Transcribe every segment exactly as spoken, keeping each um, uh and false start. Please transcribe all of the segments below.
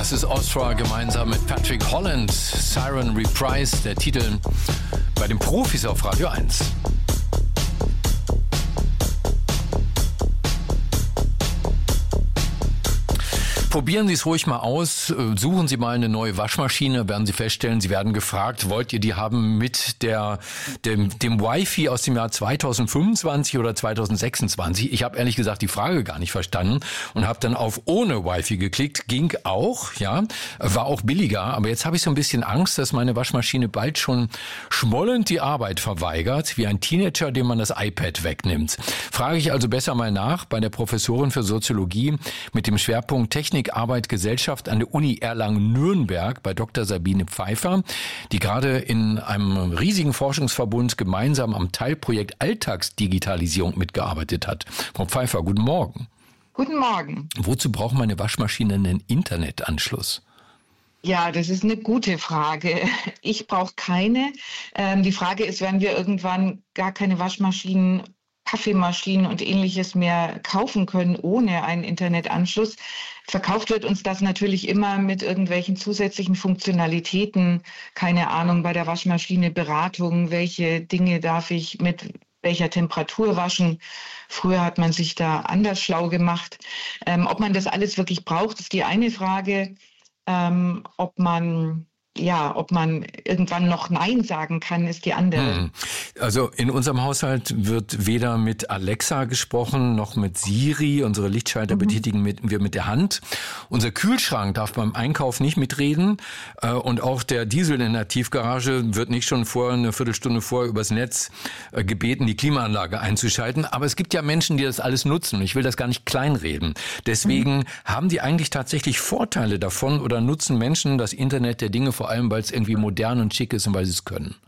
Das ist Ostra gemeinsam mit Patrick Holland. Siren Reprise, der Titel bei den Profis auf Radio eins. Probieren Sie es ruhig mal aus. Suchen Sie mal eine neue Waschmaschine, werden Sie feststellen, Sie werden gefragt, wollt ihr die haben mit der, dem, dem Wi-Fi aus dem Jahr zweitausendfünfundzwanzig oder zweitausendsechsundzwanzig? Ich habe ehrlich gesagt die Frage gar nicht verstanden und habe dann auf ohne Wi-Fi geklickt. Ging auch, ja, war auch billiger. Aber jetzt habe ich so ein bisschen Angst, dass meine Waschmaschine bald schon schmollend die Arbeit verweigert, wie ein Teenager, dem man das iPad wegnimmt. Frage ich also besser mal nach bei der Professorin für Soziologie mit dem Schwerpunkt Technik, Arbeit, Gesellschaft an der Uni Erlangen-Nürnberg bei Doktor Sabine Pfeiffer, die gerade in einem riesigen Forschungsverbund gemeinsam am Teilprojekt Alltagsdigitalisierung mitgearbeitet hat. Frau Pfeiffer, guten Morgen. Guten Morgen. Wozu braucht meine Waschmaschine einen Internetanschluss? Ja, das ist eine gute Frage. Ich brauche keine. Ähm, die Frage ist, werden wir irgendwann gar keine Waschmaschinen, Kaffeemaschinen und Ähnliches mehr kaufen können ohne einen Internetanschluss. Verkauft wird uns das natürlich immer mit irgendwelchen zusätzlichen Funktionalitäten. Keine Ahnung, bei der Waschmaschine Beratung, welche Dinge darf ich mit welcher Temperatur waschen. Früher hat man sich da anders schlau gemacht. Ähm, ob man das alles wirklich braucht, ist die eine Frage. Ähm, ob man... Ja, ob man irgendwann noch Nein sagen kann, ist die andere. Also in unserem Haushalt wird weder mit Alexa gesprochen, noch mit Siri. Unsere Lichtschalter mhm. betätigen mit, wir mit der Hand. Unser Kühlschrank darf beim Einkauf nicht mitreden. Und auch der Diesel in der Tiefgarage wird nicht schon vor eine Viertelstunde vorher übers Netz gebeten, die Klimaanlage einzuschalten. Aber es gibt ja Menschen, die das alles nutzen. Ich will das gar nicht kleinreden. Deswegen mhm. haben die eigentlich tatsächlich Vorteile davon oder nutzen Menschen das Internet der Dinge vor Vor allem, weil es irgendwie modern und schick ist und weil sie es können?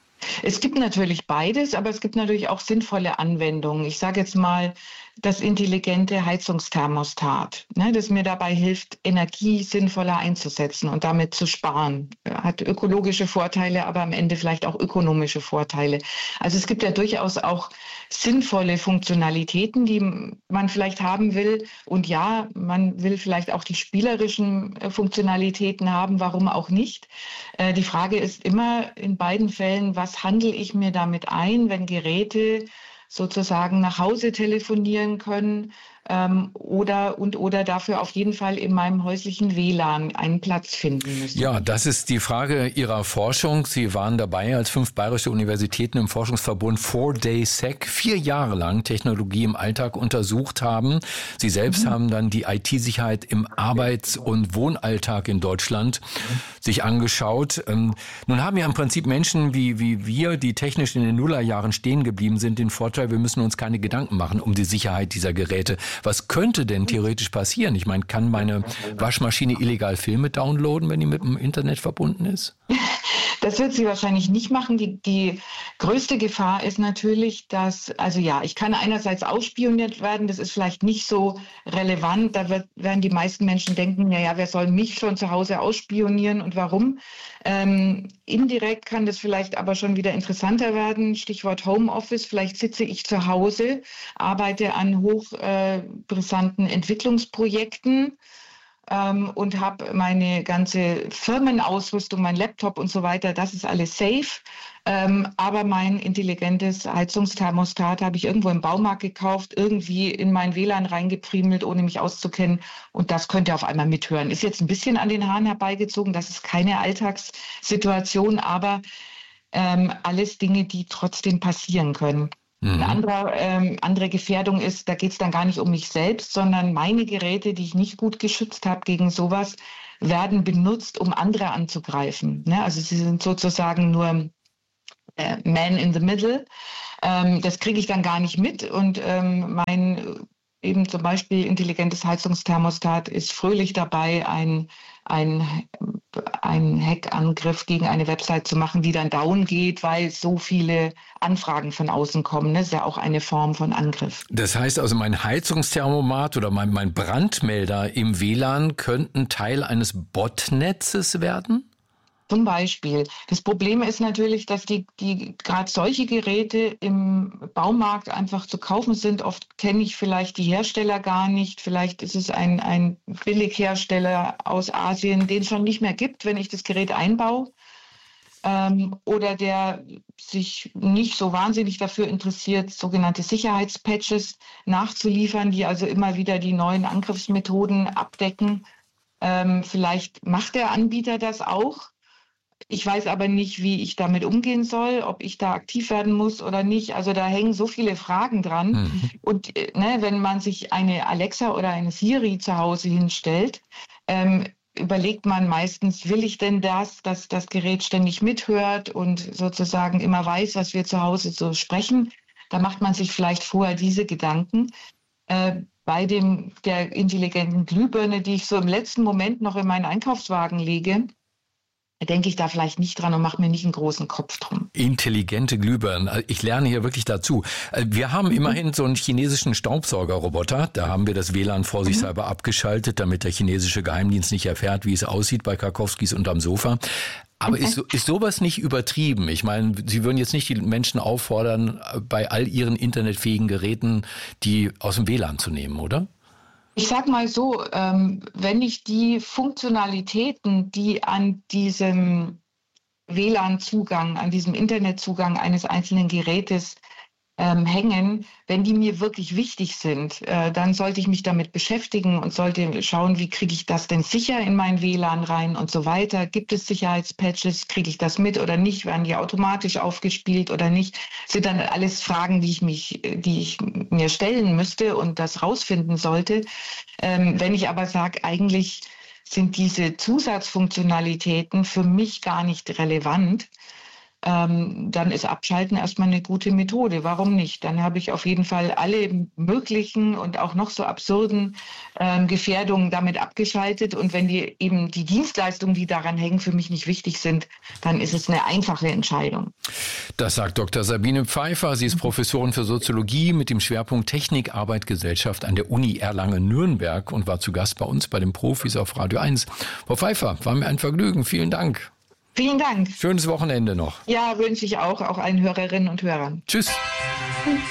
Es gibt natürlich beides, aber es gibt natürlich auch sinnvolle Anwendungen. Ich sage jetzt mal das intelligente Heizungsthermostat, ne, das mir dabei hilft, Energie sinnvoller einzusetzen und damit zu sparen. Hat ökologische Vorteile, aber am Ende vielleicht auch ökonomische Vorteile. Also es gibt ja durchaus auch sinnvolle Funktionalitäten, die man vielleicht haben will. Und ja, man will vielleicht auch die spielerischen Funktionalitäten haben, warum auch nicht. Äh, die Frage ist immer in beiden Fällen, was handle ich mir damit ein, wenn Geräte sozusagen nach Hause telefonieren können ähm, oder und oder dafür auf jeden Fall in meinem häuslichen W L A N einen Platz finden müssen. Ja, das ist die Frage Ihrer Forschung. Sie waren dabei, als fünf bayerische Universitäten im Forschungsverbund Four Day Sec vier Jahre lang Technologie im Alltag untersucht haben. Sie selbst mhm. haben dann die I T-Sicherheit im Arbeits- und Wohnalltag in Deutschland sich angeschaut. Ähm, nun haben ja im Prinzip Menschen wie, wie wir, die technisch in den Nullerjahren stehen geblieben sind, den Vorteil, wir müssen uns keine Gedanken machen um die Sicherheit dieser Geräte. Was könnte denn theoretisch passieren? Ich meine, kann meine Waschmaschine illegal Filme downloaden, wenn die mit dem Internet verbunden ist? Das wird sie wahrscheinlich nicht machen. Die, die größte Gefahr ist natürlich, dass, also ja, ich kann einerseits ausspioniert werden, das ist vielleicht nicht so relevant. Da wird, werden die meisten Menschen denken, naja, wer soll mich schon zu Hause ausspionieren und warum? Ähm, indirekt kann das vielleicht aber schon wieder interessanter werden. Stichwort Homeoffice. Vielleicht sitze ich zu Hause, arbeite an hochbrisanten äh, Entwicklungsprojekten ähm, und habe meine ganze Firmenausrüstung, mein Laptop und so weiter. Das ist alles safe. Ähm, aber mein intelligentes Heizungsthermostat habe ich irgendwo im Baumarkt gekauft, irgendwie in mein W L A N reingepriemelt, ohne mich auszukennen. Und das könnte auf einmal mithören. Ist jetzt ein bisschen an den Haaren herbeigezogen. Das ist keine Alltagssituation, aber ähm, alles Dinge, die trotzdem passieren können. Mhm. Eine andere, ähm, andere Gefährdung ist, da geht es dann gar nicht um mich selbst, sondern meine Geräte, die ich nicht gut geschützt habe gegen sowas, werden benutzt, um andere anzugreifen. Ne? Also sie sind sozusagen nur Man in the Middle. Ähm, das kriege ich dann gar nicht mit und ähm, mein eben zum Beispiel intelligentes Heizungsthermostat ist fröhlich dabei, ein, ein, ein Hackangriff gegen eine Website zu machen, die dann down geht, weil so viele Anfragen von außen kommen. Das ist ja auch eine Form von Angriff. Das heißt also, mein Heizungsthermomat oder mein, mein Brandmelder im W L A N könnten Teil eines Botnetzes werden? Zum Beispiel. Das Problem ist natürlich, dass die, die gerade solche Geräte im Baumarkt einfach zu kaufen sind. Oft kenne ich vielleicht die Hersteller gar nicht. Vielleicht ist es ein, ein Billighersteller aus Asien, den es schon nicht mehr gibt, wenn ich das Gerät einbaue. Ähm, oder der sich nicht so wahnsinnig dafür interessiert, sogenannte Sicherheitspatches nachzuliefern, die also immer wieder die neuen Angriffsmethoden abdecken. Ähm, vielleicht macht der Anbieter das auch. Ich weiß aber nicht, wie ich damit umgehen soll, ob ich da aktiv werden muss oder nicht. Also da hängen so viele Fragen dran. Mhm. Und ne, wenn man sich eine Alexa oder eine Siri zu Hause hinstellt, ähm, überlegt man meistens, will ich denn das, dass das Gerät ständig mithört und sozusagen immer weiß, was wir zu Hause so sprechen. Da macht man sich vielleicht vorher diese Gedanken. Äh, bei dem, der intelligenten Glühbirne, die ich so im letzten Moment noch in meinen Einkaufswagen lege, denke ich da vielleicht nicht dran und mache mir nicht einen großen Kopf drum. Intelligente Glühbirnen. Ich lerne hier wirklich dazu. Wir haben immerhin so einen chinesischen Staubsaugerroboter. Da haben wir das W L A N vorsichtshalber mhm. abgeschaltet, damit der chinesische Geheimdienst nicht erfährt, wie es aussieht bei Karkowskis unterm Sofa. Aber ist, ist sowas nicht übertrieben? Ich meine, Sie würden jetzt nicht die Menschen auffordern, bei all ihren internetfähigen Geräten die aus dem W L A N zu nehmen, oder? Ich sag mal so, ähm, wenn ich die Funktionalitäten, die an diesem W L A N-Zugang, an diesem Internetzugang eines einzelnen Gerätes ähm, hängen, wenn die mir wirklich wichtig sind, äh, dann sollte ich mich damit beschäftigen und sollte schauen, wie kriege ich das denn sicher in mein W L A N rein und so weiter. Gibt es Sicherheitspatches? Kriege ich das mit oder nicht? Werden die automatisch aufgespielt oder nicht? Das sind dann alles Fragen, die ich mich, die ich mir stellen müsste und das rausfinden sollte. Ähm, wenn ich aber sage, eigentlich sind diese Zusatzfunktionalitäten für mich gar nicht relevant, Ähm, dann ist Abschalten erstmal eine gute Methode. Warum nicht? Dann habe ich auf jeden Fall alle möglichen und auch noch so absurden ähm, Gefährdungen damit abgeschaltet. Und wenn die eben die Dienstleistungen, die daran hängen, für mich nicht wichtig sind, dann ist es eine einfache Entscheidung. Das sagt Doktor Sabine Pfeiffer. Sie ist Professorin für Soziologie mit dem Schwerpunkt Technik, Arbeit, Gesellschaft an der Uni Erlangen-Nürnberg und war zu Gast bei uns bei den Profis auf Radio eins. Frau Pfeiffer, war mir ein Vergnügen. Vielen Dank. Vielen Dank. Schönes Wochenende noch. Ja, wünsche ich auch, auch allen Hörerinnen und Hörern. Tschüss.